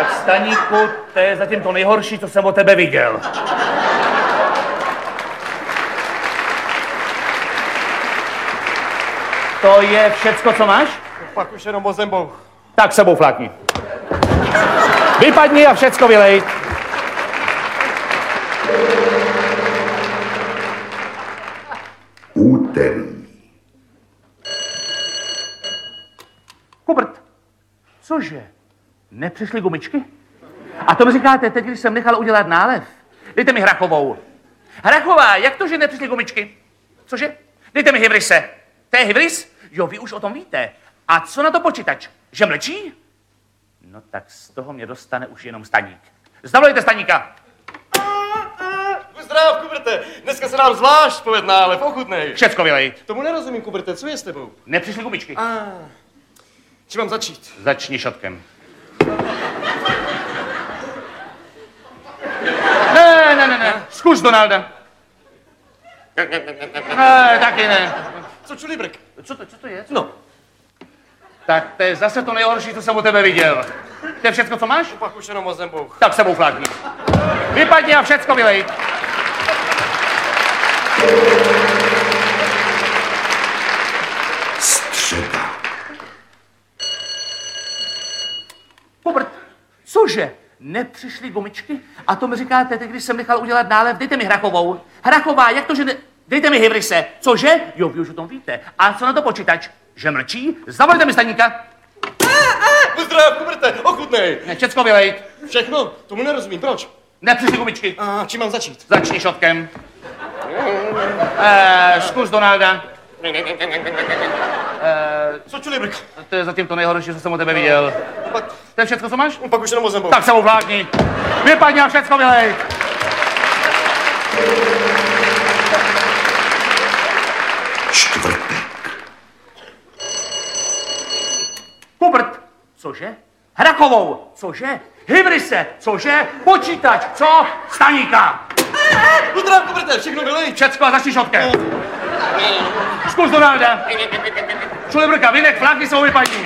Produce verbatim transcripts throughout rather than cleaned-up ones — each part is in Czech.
Tak Staníku, to je zatím to nejhorší, co jsem o tebe viděl. To je všecko, co máš? Pak už jenom o zembou. Tak sebou flákni. Vypadni a všecko vylej. Úterý. Hubert, cože? Nepřišly gumičky? A to mi říkáte teď, když jsem nechal udělat nálev. Dejte mi Hrachovou. Hrachová, jak to, že nepřišly gumičky? Cože? Dejte mi Hybrise. To je Hybris? Jo, vy už o tom víte. A co na to počítač? Že mlčí? No tak z toho mě dostane už jenom Staník. Zavolejte Staníka. Zdrav, Kuberte, dneska se nám zvlášť povedná, ale ochutnej. Všecko vylej. Tomu nerozumím, Kuberte, co je s tebou? Nepřišly gumičky. A, či mám začít? Začni šotkem. Ne, ne, ne, ne. Zkus Donalda. Ne, taky ne. Co čulibrk? Co to, co to je? No. Tak to je zase to nejhorší, co jsem o tebe viděl. To je všecko, co máš? Pak už jenom o zembou. Tak sebou flákni. Vypadni a všecko vylej. Středa. Hubert, cože? Nepřišly gumičky? A to mi říkáte teď, když jsem nechal udělat nálev, dejte mi Hrachovou. Hrachová, jak to, že ne... Dejte mi Hybrise. Cože? Jo, vy už o tom víte. A co na to počítač? Že mlčí? Zavolejte mi Staníka. Zdrav, Kuberte, ochutnej. Ne, všecko vylej. Všechno? Tomu nerozumím, proč? Nepřišly gumičky. A čím mám začít? Začni šotkem. Eh, zkus Donalda. Co čulibrk? To je zatím to nejhorší, co jsem o tebe viděl. Pak, To je všecko, co máš? pak už jenom o zembou. Tak sebou vlákni. Vypadni a všecko vylej. Čtvrtek. Hubert, cože? Hrachovou, cože? Hybrise, cože? Počítač, co? Staníka. Zdrav, Kuberte, všechno vylej. Všecko a začni šotkem. Zkus Donalda. Čulibrka, vynek, flákni se ho vypadni.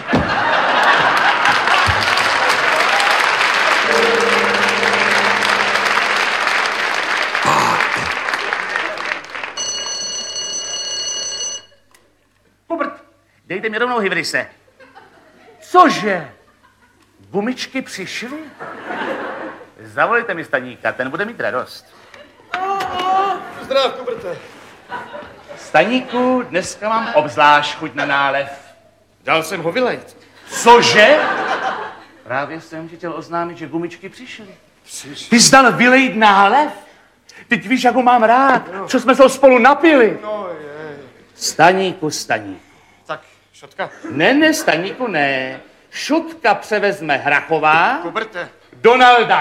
Hubert, dejte mi rovnou Hybrise. Cože? Gumičky přišly? Zavolejte mi Staníka, ten bude mít radost. Zdrav, Kuberte. Staníku, dneska mám obzvlášť chuť na nálev. Dal jsem ho vylejt. Cože? Právě jsem ti chtěl oznámit, že gumičky přišly. Ty jsi dal vylejt nálev? Teď víš, jak ho mám rád, co jsme se ho spolu napili. No je. Staníku, Staníku. Tak, šotka. Ne, ne, Staníku, ne. Šutka převezme Hrachová, Kuberte. Donalda